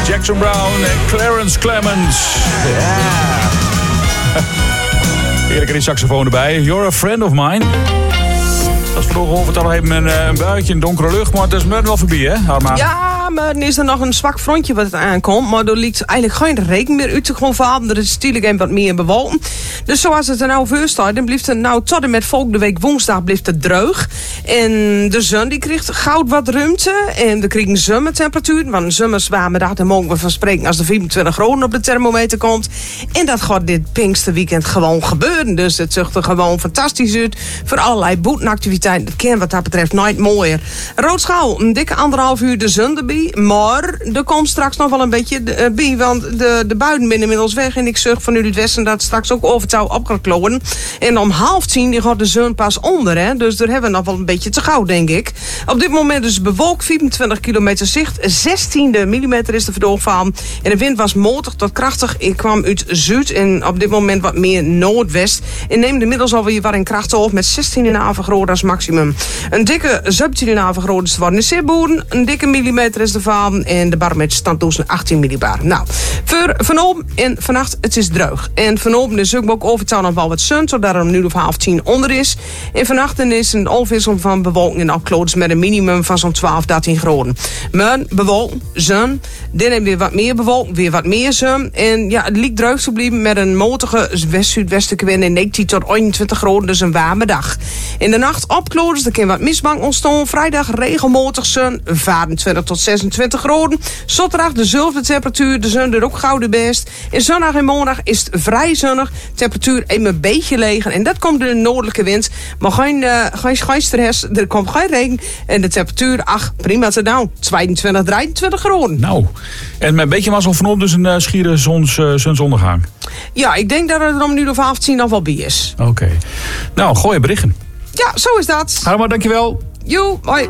Jackson Browne en Clarence Clemens. Ja. Heerlijk die saxofoon erbij. You're a friend of mine. Dat is vroeger over het al even een buitje in donkere lucht, maar het is net wel voorbij, hè, Harma? Ja, maar dan is er nog een zwak frontje wat het aankomt. Maar er ligt eigenlijk geen regen meer uit te gewoon vallen. Er is natuurlijk een wat meer bewolken. Dus zoals het er nou voor staat, dan blijft het nou tot en met volgende week woensdag blijft het droog. En de zon die krijgt goud wat ruimte. En we krijgen zomertemperatuur. Want een zomerzwame dan mogen we van spreken als er 24 graden op de thermometer komt. En dat gaat dit Pinksterweekend gewoon gebeuren. Dus het ziet er gewoon fantastisch uit. Voor allerlei boetenactiviteiten. Dat kan wat dat betreft nooit mooier. Roodschaal, een dikke 1,5 uur de zon erbij. Maar er komt straks nog wel een beetje bij. Want de buien zijn inmiddels weg. En ik zucht vanuit het westen dat straks ook overtouw op gaat kloppen. En om 9:30 die gaat de zon pas onder. Hè? Dus daar hebben we nog wel een beetje te gauw, denk ik. Op dit moment is het bewolkt, 24 kilometer zicht. 16 millimeter is de verdoofvallen. En de wind was matig tot krachtig. Ik kwam uit zuid en op dit moment wat meer noordwest. En neemt inmiddels alweer wat in kracht op met 16,5 graden als maximum. Een dikke 17,5 graden is te worden in Zeeboeren. Een dikke millimeter is de vallen. En de barometer staat tussen 18 millibar. Nou, voor vanavond en vannacht, het is droog. En vanavond is ook overtouw nog wel wat zon, zodat er om nu of 9:30 onder is. En vannacht is een afwisseling van bewolking en opkloders met een minimum van zo'n 12, 13 graden. Maar bewolking, zon, dan hebben we weer wat meer bewolking, weer wat meer zon. En ja, het lijkt droog te blijven met een matige west-zuidwestenwind en 19 tot 21 graden, dus een warme dag. In de nacht opkloders, er kan wat mistbank ontstaan. Vrijdag regelmatig zon, 24 tot 26 graden. Zaterdag dezelfde temperatuur, de zon er ook gouden best. En zondag en maandag is het vrij zonnig. Temperatuur even een beetje leeg. En dat komt door de noordelijke wind. Maar geen stress, er komt geen regen. En de temperatuur, prima te doen. 22, 23 graden. Nou, en met een beetje mazzel vanop dus een schiere zonsondergang. Ja, ik denk dat het er om nu of 9:30 nog wel bij is. Oké. Nou, gooi berichten. Ja, zo is dat. Harma, dankjewel. Joe, hoi.